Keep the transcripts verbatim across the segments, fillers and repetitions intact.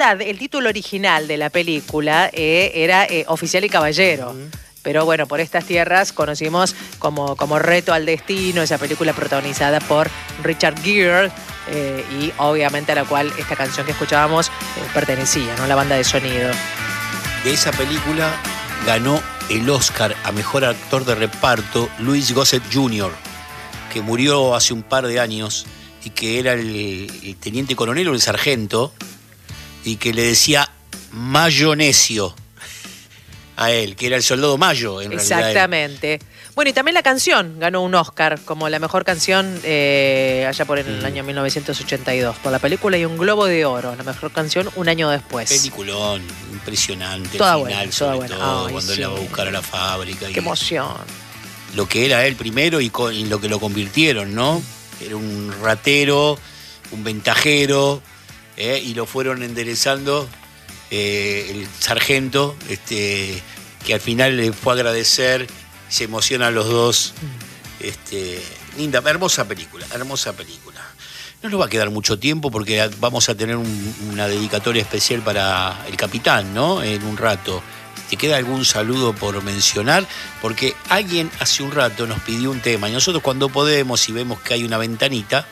verdad, el título original de la película eh, era eh, Oficial y Caballero. Uh-huh. Pero bueno, por estas tierras conocimos como, como Reto al Destino, esa película protagonizada por Richard Gere eh, y obviamente a la cual esta canción que escuchábamos eh, pertenecía, ¿no? La banda de sonido. De esa película ganó el Oscar a Mejor Actor de Reparto Louis Gossett junior, que murió hace un par de años y que era el, el teniente coronel o el sargento y que le decía Mayonesio a él, que era el soldado Mayo, en realidad. Exactamente. Bueno, y también la canción ganó un Oscar como la mejor canción eh, allá por el mm. año mil novecientos ochenta y dos por la película y un Globo de Oro, la mejor canción un año después. Peliculón, impresionante, toda el final buena, sobre buena. todo, Ay, cuando sí. él la va a buscar a la fábrica. Qué y emoción. Lo que era él primero y, con, y lo que lo convirtieron, ¿no? Era un ratero, un ventajero, eh, y lo fueron enderezando eh, el sargento, este, que al final le fue a agradecer, se emocionan los dos. Este, linda, hermosa película, hermosa película. No nos va a quedar mucho tiempo porque vamos a tener un, una dedicatoria especial para el capitán, ¿no? En un rato. ¿Te queda algún saludo por mencionar? Porque alguien hace un rato nos pidió un tema y nosotros cuando podemos y vemos que hay una ventanita,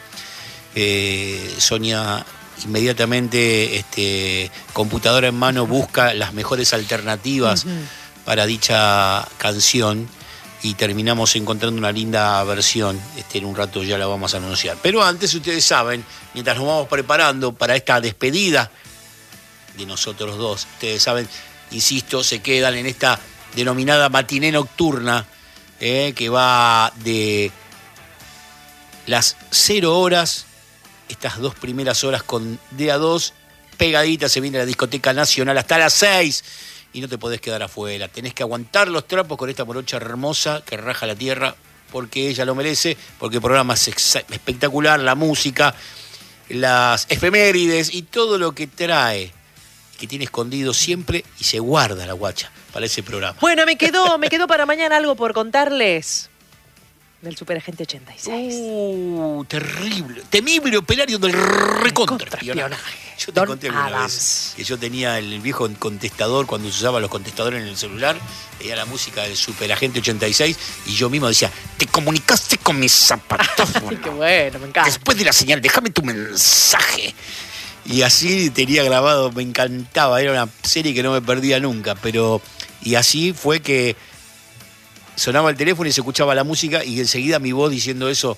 eh, Sonia inmediatamente, este, computadora en mano, busca las mejores alternativas uh-huh. para dicha canción y terminamos encontrando una linda versión. Este, en un rato ya la vamos a anunciar. Pero antes, ustedes saben, mientras nos vamos preparando para esta despedida de nosotros dos, ustedes saben, insisto, se quedan en esta denominada matiné nocturna, eh, que va de las cero horas, estas dos primeras horas con D A dos, pegaditas, se viene la discoteca nacional hasta las seis y no te podés quedar afuera. Tenés que aguantar los trapos con esta morocha hermosa que raja la tierra, porque ella lo merece, porque el programa es espectacular, la música, las efemérides y todo lo que trae, que tiene escondido siempre y se guarda la guacha para ese programa. Bueno, me quedó, me quedó para mañana algo por contarles del Superagente ochenta y seis. Uh, terrible, temible operario del recontraespionaje. Yo te Don conté alguna Adams. vez que yo tenía el viejo contestador, cuando se usaban los contestadores en el celular, veía la música del Superagente ochenta y seis y yo mismo decía, te comunicaste con mis zapatos. Qué bueno, me encanta. Después de la señal, déjame tu mensaje. Y así tenía grabado, me encantaba, era una serie que no me perdía nunca, pero y así fue que sonaba el teléfono y se escuchaba la música y enseguida mi voz diciendo eso,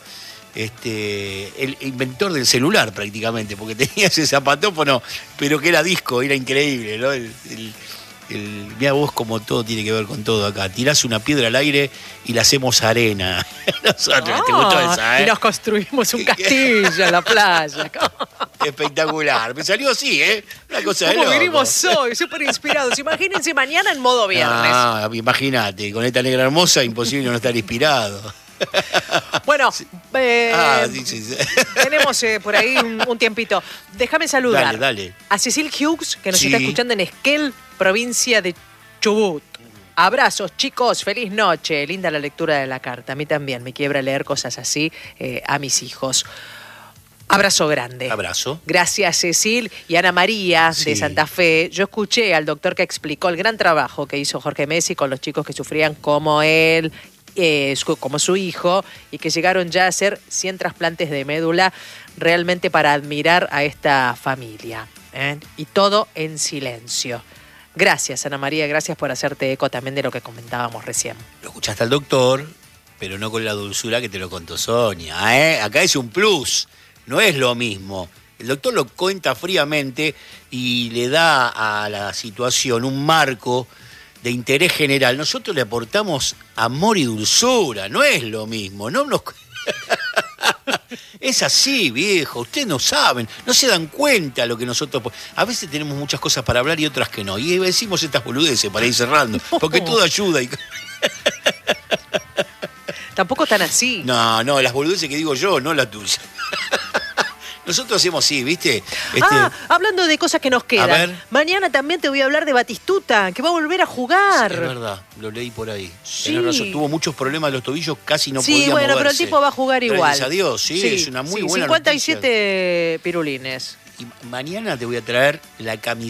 este, el inventor del celular prácticamente, porque tenía ese zapatófono, pero que era disco, era increíble, ¿no? El, el, el, mira vos como todo tiene que ver con todo acá. Tirás una piedra al aire y la hacemos arena. Nosotros, oh, ¿te gustó esa, eh? Y nos construimos un castillo en la playa. Espectacular. Me salió así, ¿eh? Una cosa de ¿Cómo loco. vinimos hoy? Súper inspirados. Imagínense mañana en modo viernes. Ah, imagínate, con esta negra hermosa, imposible no estar inspirado. Bueno, eh, ah, sí, sí, sí. tenemos eh, por ahí un, un tiempito. Déjame saludar dale, dale. a Cecil Hughes, que nos sí. está escuchando en Esquel, provincia de Chubut. Abrazos, chicos, feliz noche. Linda la lectura de la carta. A mí también me quiebra leer cosas así eh, a mis hijos. Abrazo grande. Abrazo. Gracias, Cecil. Y Ana María, sí. de Santa Fe. Yo escuché al doctor que explicó el gran trabajo que hizo Jorge Messi con los chicos que sufrían como él, eh, como su hijo, y que llegaron ya a hacer cien trasplantes de médula, realmente para admirar a esta familia. ¿eh? Y todo en silencio. Gracias, Ana María, gracias por hacerte eco también de lo que comentábamos recién. Lo escuchaste al doctor, pero no con la dulzura que te lo contó Sonia, ¿eh? Acá es un plus, no es lo mismo. El doctor lo cuenta fríamente y le da a la situación un marco de interés general. Nosotros le aportamos amor y dulzura, no es lo mismo. No nos... Es así, viejo, ustedes no saben, no se dan cuenta lo que nosotros... A veces tenemos muchas cosas para hablar y otras que no. Y decimos estas boludeces para ir cerrando, porque todo ayuda. Y... Tampoco tan así. No, no, las boludeces que digo yo, no las tuyas. Nosotros hacemos así, ¿viste? Este... Ah, hablando de cosas que nos quedan. A ver. Mañana también te voy a hablar de Batistuta, que va a volver a jugar. Sí, es verdad, lo leí por ahí. Sí. Tenés razón, tuvo muchos problemas de los tobillos, casi no sí, podía bueno, moverse. pero el tipo va a jugar igual. Gracias a Dios, sí, sí es una muy sí, buena cincuenta y siete noticia. pirulines. Y mañana te voy a traer la camiseta